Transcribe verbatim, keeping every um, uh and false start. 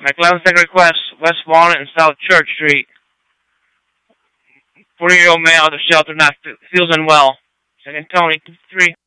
McLeod second request, West Walnut and South Church Street. forty-year-old male at the shelter not feels unwell. Second Tony, two three.